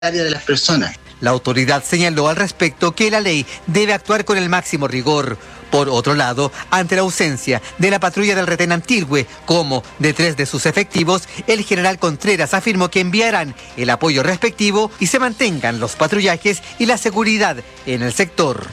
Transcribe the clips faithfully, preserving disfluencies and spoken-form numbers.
de las personas. La autoridad señaló al respecto que la ley debe actuar con el máximo rigor. Por otro lado, ante la ausencia de la patrulla del retén Antilhue, como de tres de sus efectivos, el general Contreras afirmó que enviarán el apoyo respectivo y se mantengan los patrullajes y la seguridad en el sector.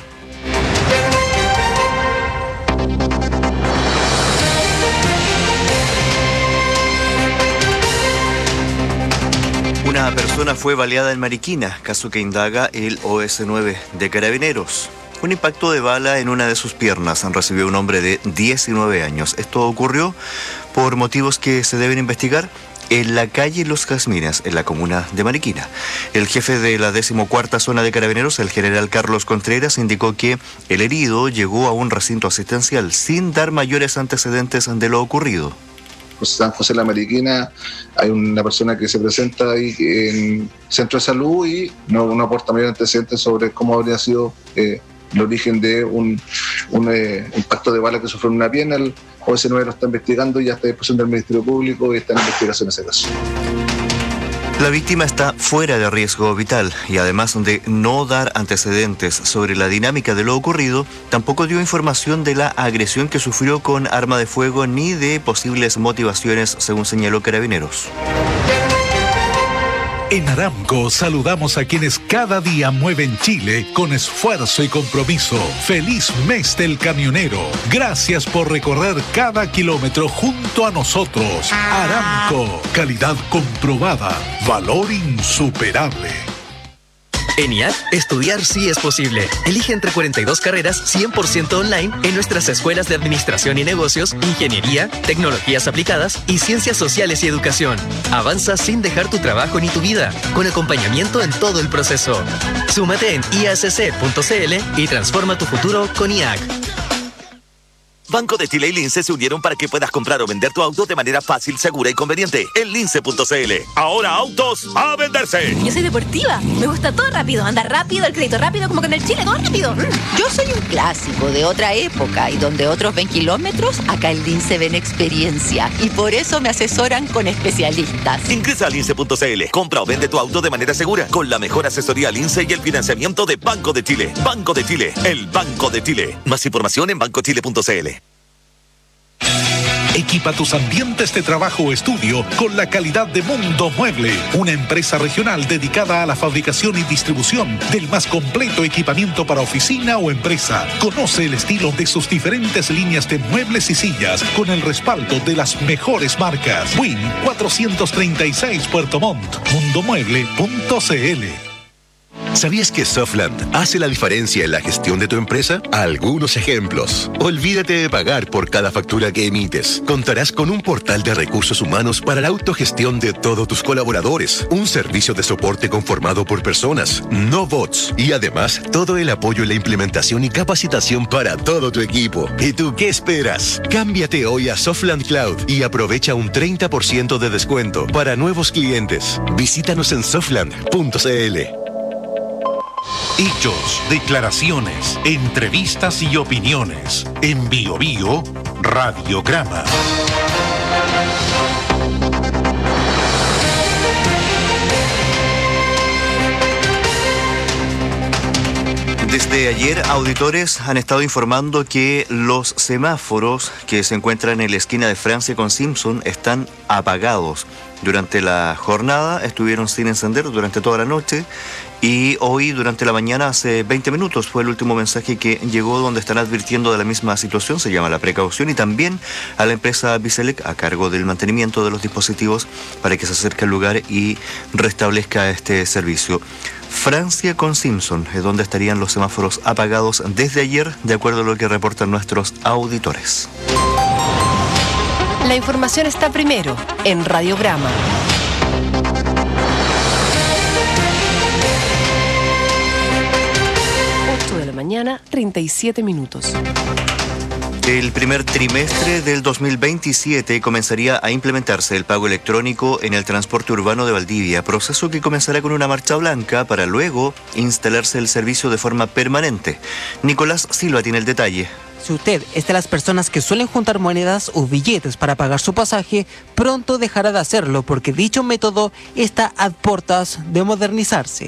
Una persona fue baleada en Mariquina, caso que indaga el O S nueve de Carabineros. Un impacto de bala en una de sus piernas recibió un hombre de diecinueve años. Esto ocurrió por motivos que se deben investigar en la calle Los Jazmines, en la comuna de Mariquina. El jefe de la decimocuarta zona de Carabineros, el general Carlos Contreras, indicó que el herido llegó a un recinto asistencial sin dar mayores antecedentes de lo ocurrido. San José de la Mariquina hay una persona que se presenta ahí en centro de salud y no, no aporta mayor antecedentes sobre cómo habría sido eh, el origen de un, un eh, impacto de bala que sufrió en una pierna. El O S nueve lo está investigando y ya está a disposición del Ministerio Público y está en investigación ese caso. La víctima está fuera de riesgo vital y además de no dar antecedentes sobre la dinámica de lo ocurrido, tampoco dio información de la agresión que sufrió con arma de fuego ni de posibles motivaciones, según señaló Carabineros. En Aramco saludamos a quienes cada día mueven Chile con esfuerzo y compromiso. ¡Feliz mes del camionero! Gracias por recorrer cada kilómetro junto a nosotros. Aramco, calidad comprobada, valor insuperable. En I A C, estudiar sí es posible. Elige entre cuarenta y dos carreras cien por ciento online en nuestras escuelas de Administración y Negocios, Ingeniería, Tecnologías Aplicadas y Ciencias Sociales y Educación. Avanza sin dejar tu trabajo ni tu vida, con acompañamiento en todo el proceso. Súmate en i a c c punto c l y transforma tu futuro con I A C. Banco de Chile y Lince se unieron para que puedas comprar o vender tu auto de manera fácil, segura y conveniente en lince punto c l. Ahora autos a venderse. Yo soy deportiva, me gusta todo rápido, andar rápido, el crédito rápido, como que en el Chile todo rápido. Yo soy un clásico de otra época y donde otros ven kilómetros, acá en Lince ven experiencia y por eso me asesoran con especialistas. Ingresa a lince punto c l, compra o vende tu auto de manera segura con la mejor asesoría Lince y el financiamiento de Banco de Chile. Banco de Chile, el Banco de Chile. Más información en banco chile punto c l. Equipa tus ambientes de trabajo o estudio con la calidad de Mundo Mueble, una empresa regional dedicada a la fabricación y distribución del más completo equipamiento para oficina o empresa. Conoce el estilo de sus diferentes líneas de muebles y sillas con el respaldo de las mejores marcas. Win cuatrocientos treinta y seis Puerto Montt, mundo mueble punto c l. ¿Sabías que Softland hace la diferencia en la gestión de tu empresa? Algunos ejemplos. Olvídate de pagar por cada factura que emites. Contarás con un portal de recursos humanos para la autogestión de todos tus colaboradores. Un servicio de soporte conformado por personas, no bots. Y además, todo el apoyo en la implementación y capacitación para todo tu equipo. ¿Y tú qué esperas? Cámbiate hoy a Softland Cloud y aprovecha un treinta por ciento de descuento para nuevos clientes. Visítanos en softland punto c l. Hechos, declaraciones, entrevistas y opiniones. En Bio Bio, Radiograma. Desde ayer, auditores han estado informando que los semáforos que se encuentran en la esquina de Francia con Simpson están apagados. Durante la jornada estuvieron sin encender durante toda la noche y hoy durante la mañana, hace veinte minutos, fue el último mensaje que llegó donde están advirtiendo de la misma situación. Se llama la precaución y también a la empresa Biselec a cargo del mantenimiento de los dispositivos para que se acerque al lugar y restablezca este servicio. Francia con Simpson es donde estarían los semáforos apagados desde ayer, de acuerdo a lo que reportan nuestros auditores. La información está primero en Radiograma. ocho de la mañana, treinta y siete minutos. El primer trimestre del dos mil veintisiete comenzaría a implementarse el pago electrónico en el transporte urbano de Valdivia, proceso que comenzará con una marcha blanca para luego instalarse el servicio de forma permanente. Nicolás Silva tiene el detalle. Si usted es de las personas que suelen juntar monedas o billetes para pagar su pasaje, pronto dejará de hacerlo porque dicho método está a puertas de modernizarse.